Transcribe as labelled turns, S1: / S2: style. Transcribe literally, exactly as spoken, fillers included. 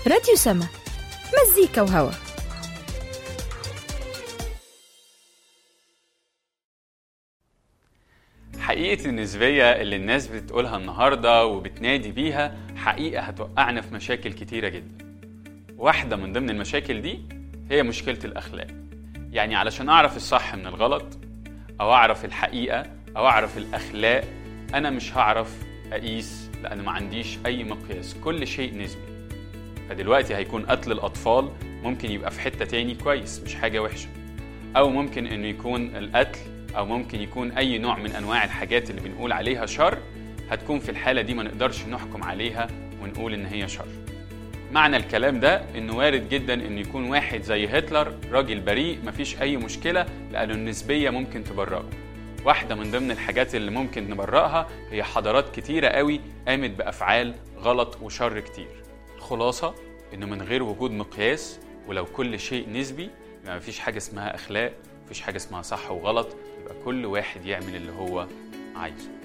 S1: راديو سما، مزيكا وهوا.
S2: حقيقة النسبية اللي الناس بتقولها النهاردة وبتنادي بيها حقيقة هتوقعنا في مشاكل كتيرة جدا. واحدة من ضمن المشاكل دي هي مشكلة الأخلاق. يعني علشان أعرف الصح من الغلط، أو أعرف الحقيقة، أو أعرف الأخلاق، أنا مش هعرف أقيس، لأن ما عنديش أي مقياس، كل شيء نسبي. فدلوقتي هيكون قتل الأطفال ممكن يبقى في حتة تاني كويس، مش حاجة وحشة، أو ممكن إنه يكون القتل، أو ممكن يكون أي نوع من أنواع الحاجات اللي بنقول عليها شر، هتكون في الحالة دي ما نقدرش نحكم عليها ونقول إن هي شر. معنى الكلام ده إنه وارد جدا إنه يكون واحد زي هتلر راجل بريء مفيش أي مشكلة، لأنه النسبية ممكن تبرئه. واحدة من ضمن الحاجات اللي ممكن نبرئها هي حضارات كتيرة قوي قامت بأفعال غلط وشر كتير. الخلاصة إنه من غير وجود مقياس، ولو كل شيء نسبي، ما فيش حاجة اسمها أخلاق، مفيش حاجة اسمها صح وغلط، يبقى كل واحد يعمل اللي هو عايزه.